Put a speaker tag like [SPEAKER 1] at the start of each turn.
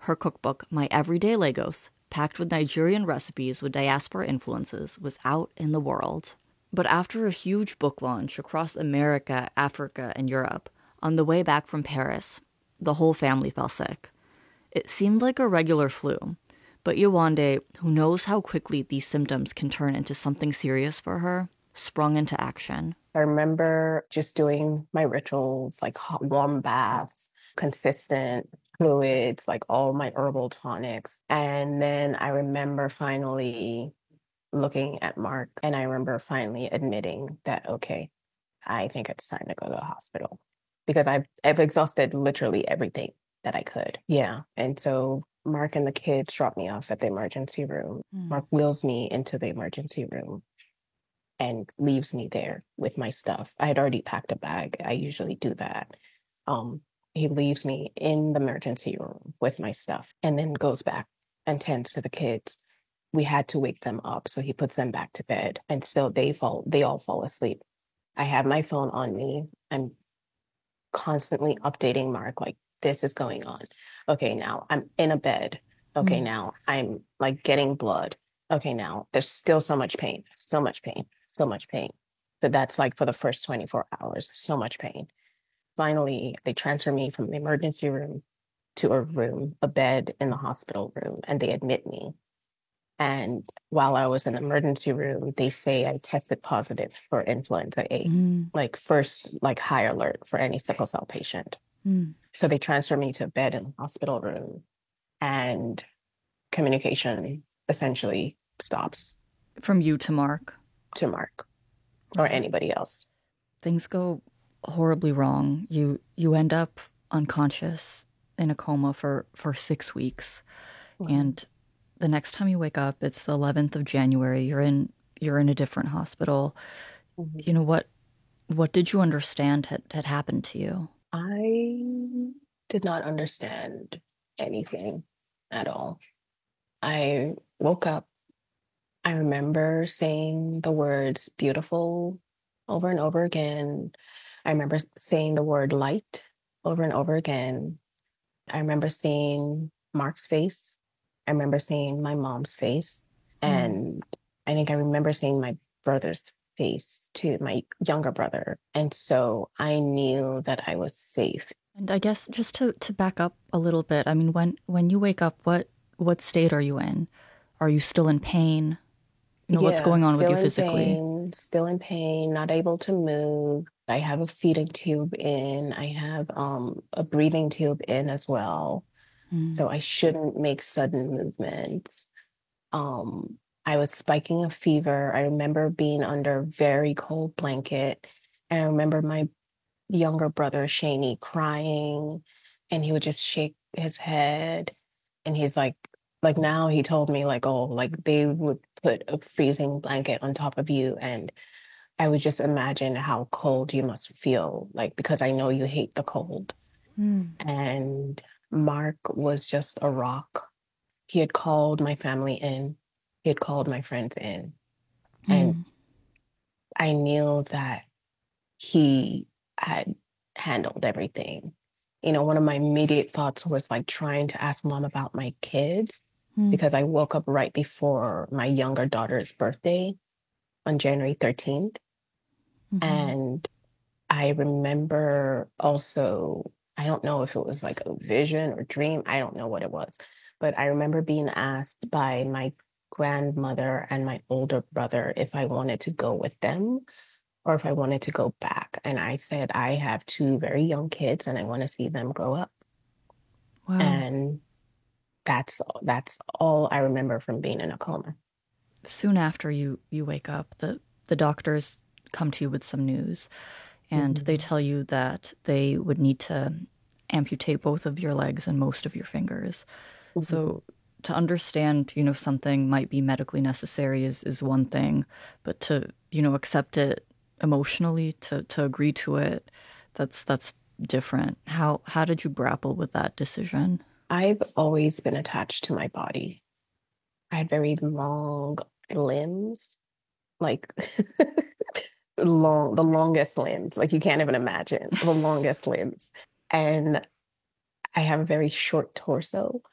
[SPEAKER 1] Her cookbook, My Everyday Lagos, packed with Nigerian recipes with diaspora influences, was out in the world. But after a huge book launch across America, Africa, and Europe, on the way back from Paris, the whole family fell sick. It seemed like a regular flu, but Yewande, who knows how quickly these symptoms can turn into something serious for her, sprung into action.
[SPEAKER 2] I remember just doing my rituals, like hot, warm baths, consistent fluids, like all my herbal tonics. And then I remember finally looking at Mark and I remember finally admitting that, okay, I think it's time to go to the hospital because I've exhausted literally everything that I could. Yeah. And so Mark and the kids dropped me off at the emergency room.
[SPEAKER 1] Mm.
[SPEAKER 2] Mark wheels me into the emergency room and leaves me there with my stuff. I had already packed a bag. I usually do that. Um, he leaves me in the emergency room with my stuff and then goes back and tends to the kids. We had to wake them up, so he puts them back to bed and still they all fall asleep. I have my phone on me. I'm constantly updating Mark, like, this is going on. Okay, now I'm in a bed. Okay,
[SPEAKER 1] Mm.
[SPEAKER 2] now I'm like getting blood. Okay, now there's still so much pain, so much pain, so much pain. But that's like for the first 24 hours, so much pain. Finally, they transfer me from the emergency room to a room, a bed in the hospital room, and they admit me. And while I was in the emergency room, they say I tested positive for influenza A,
[SPEAKER 1] Mm.
[SPEAKER 2] like first, like high alert for any sickle cell patient.
[SPEAKER 1] Mm.
[SPEAKER 2] So they transfer me to a bed in the hospital room and communication essentially stops
[SPEAKER 1] From you to Mark.
[SPEAKER 2] to Mark or
[SPEAKER 1] Wow.
[SPEAKER 2] anybody else.
[SPEAKER 1] Things go horribly wrong. You end up unconscious in a coma for 6 weeks.
[SPEAKER 2] Wow.
[SPEAKER 1] And the next time you wake up, it's the 11th of January. You're in a different hospital.
[SPEAKER 2] Mhm.
[SPEAKER 1] You know what did you understand had happened to you?
[SPEAKER 2] I did not understand anything at all. I woke up. I remember saying the words beautiful over and over again. I remember saying the word light over and over again. I remember seeing Mark's face. I remember seeing my mom's face.
[SPEAKER 1] Hmm.
[SPEAKER 2] And I think I remember seeing my brother's face too, my younger brother. And so I knew that I was safe.
[SPEAKER 1] And I guess just to back up a little bit, I mean, when you wake up, what state are you in? Are you still in pain? What's
[SPEAKER 2] Yeah,
[SPEAKER 1] going on with you physically?
[SPEAKER 2] still in pain, not able to move. I have a feeding tube in. I have a breathing tube in as well.
[SPEAKER 1] Hmm.
[SPEAKER 2] So I shouldn't make sudden movements. Um, I was spiking a fever. I remember being under a very cold blanket. And I remember my younger brother, Shaney, crying, and he would just shake his head. And he's like now he told me, like, oh, like they would put a freezing blanket on top of you. And I would just imagine how cold you must feel, like, because I know you hate the cold.
[SPEAKER 1] Hmm.
[SPEAKER 2] And Mark was just a rock. He had called my family in, he had called my friends in, and
[SPEAKER 1] Hmm.
[SPEAKER 2] I knew that he had handled everything. One of my immediate thoughts was like trying to ask mom about my kids
[SPEAKER 1] Hmm.
[SPEAKER 2] because I woke up right before my younger daughter's birthday on January 13th.
[SPEAKER 1] Hmm.
[SPEAKER 2] And I remember also, I don't know if it was like a vision or dream, I don't know what it was, but I remember being asked by my grandmother and my older brother if I wanted to go with them or if I wanted to go back. And I said, I have two very young kids and I want to see them grow up.
[SPEAKER 1] Wow.
[SPEAKER 2] And that's all I remember from being in a coma.
[SPEAKER 1] Soon after you wake up, the doctors come to you with some news, and they
[SPEAKER 2] Mhm.
[SPEAKER 1] tell you that they would need to amputate both of your legs and most of your fingers.
[SPEAKER 2] Mhm.
[SPEAKER 1] So to understand, something might be medically necessary is one thing, but to, accept it emotionally, to agree to it, that's different. How did you grapple with that decision?
[SPEAKER 2] I've always been attached to my body. I had very long limbs, like the longest limbs, like you can't even imagine the longest limbs. And I have a very short torso.